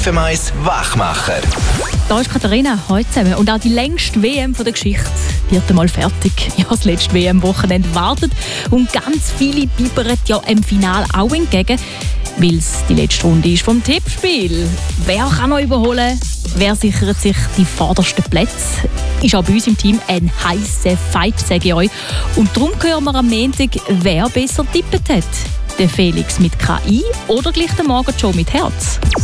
FM1 Wachmacher. Da ist Katharina heute zusammen. Und auch die längste WM der Geschichte wird einmal fertig. Ja, das letzte WM-Wochenende wartet. Und ganz viele bibbern ja im Finale auch entgegen, weil es die letzte Runde ist vom Tippspiel. Wer kann noch überholen? Wer sichert sich die vordersten Plätze? Ist auch bei uns im Team ein heißer Fight, sage ich euch. Und darum hören wir am Montag, wer besser tippt hat. Der Felix mit KI oder gleich der Morgenshow mit Herz.